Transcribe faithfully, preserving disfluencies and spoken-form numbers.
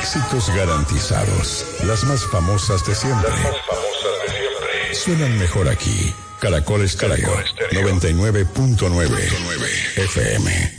Éxitos garantizados. Las más famosas de siempre. Las más famosas de siempre. Suenan mejor aquí. Caracol Estéreo noventa y nueve punto nueve F M.